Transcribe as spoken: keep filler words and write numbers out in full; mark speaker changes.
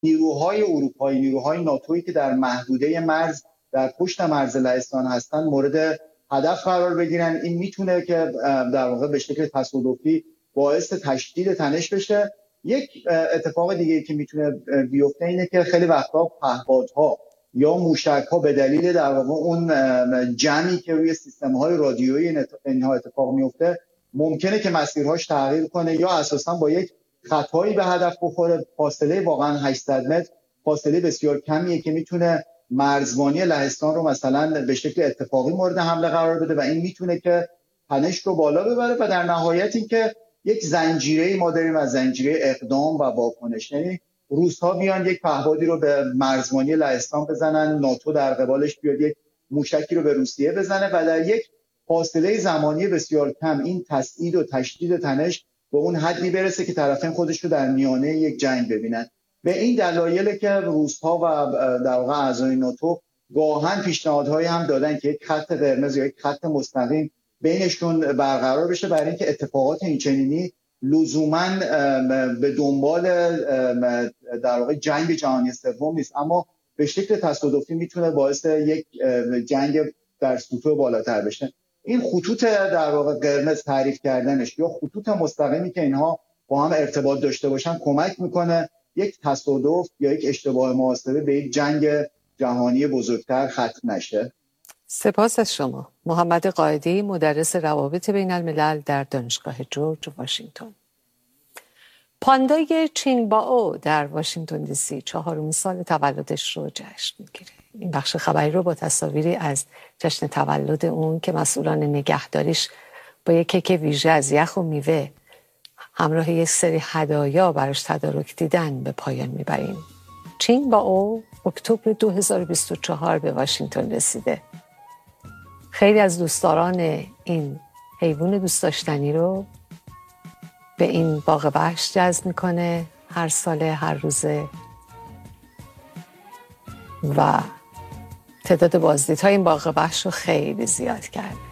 Speaker 1: نیروهای اروپایی، نیروهای ناتویی که در محدوده مرز در پشت مرز لهستان هستن مورد هدف قرار بگیرن. این میتونه که در واقع به شکل تصادفی باعث تشدید تنش بشه. یک اتفاق دیگه که میتونه بیفته اینه که خیلی وقتا پهپادها یا موشک‌ها به دلیل در واقع اون جمعی که روی سیستم‌های رادیویی اینها اتفاق میفته ممکنه که مسیرهاش تغییر کنه یا اساساً با یک خطایی به هدف بخوره. فاصله واقعاً هشتصد متر فاصله بسیار کمیه که میتونه مرزبانی لهستان رو مثلا به شکل اتفاقی مورد حمله قرار بده و این میتونه که تنش رو بالا ببره و در نهایت این که یک زنجیره ما داریم از زنجیره اقدام و واکنش، یعنی روس‌ها بیان یک پهپادی رو به مرزبانی لهستان بزنن، ناتو در قبالش بیاد یک موشکی رو به روسیه بزنه و در یک فاصله زمانی بسیار کم این تصعید و تشدید تنش به اون حدی برسه که طرفین خودش رو در میانه یک جنگ ببینن. به این دلایل که روس‌ها و در واقع اعضای ناتو گاهن پیشنهادهایی هم دادن که یک خط قرمز یا یک خط مستقیم بینشون برقرار بشه برای اینکه اتفاقات اینچنینی لزوماً به دنبال در واقع جنگ جهانی سوم نیست، اما به شکل تصادفی میتونه باعث یک جنگ در سطوح بالاتر بشه. این خطوط در واقع قرمز تعریف کردنش یا خطوط مستقیمی که اینها با هم ارتباط داشته باشن کمک میکنه یک تصادف یا یک اشتباه محاسبه به یک جنگ جهانی بزرگتر ختم نشه.
Speaker 2: سپاس از شما. محمد قائدی، مدرس روابط بین الملل در دانشگاه جورج واشنگتن. پاندای چینگبائو در واشنگتن دی سی چهارمین سال تولدش رو جشن میگیره. این بخش خبری رو با تصاویری از جشن تولد اون که مسئولان نگهداریش با یک کیک ویژه از یخ و میوه همراه یک سری هدایا براش تدارک دیدن به پایان میبریم. چینگبائو اکتبر دو هزار و بیست و چهار به واشنگتن رسیده. خیلی از دوستداران این حیوان دوست داشتنی رو به این باغ وحش جذب میکنه هر ساله، هر روزه، و تعداد بازدیدهای این باغ وحش رو خیلی زیاد کرد.